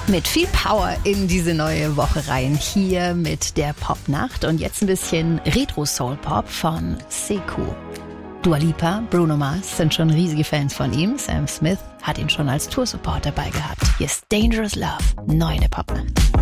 mit viel Power in diese neue Woche rein. Hier mit der Popnacht und jetzt ein bisschen Retro-Soul-Pop von Sekou. Dua Lipa, Bruno Mars sind schon riesige Fans von ihm. Sam Smith hat ihn schon als Tour-Support dabei gehabt. Hier ist Dangerous Love, neu in der Popnacht.